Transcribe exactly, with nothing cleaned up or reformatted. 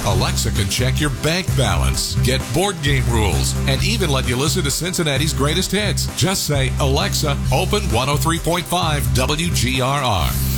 Alexa can check your bank balance, get board game rules, and even let you listen to Cincinnati's greatest hits. Just say, Alexa, open one oh three point five W G R R.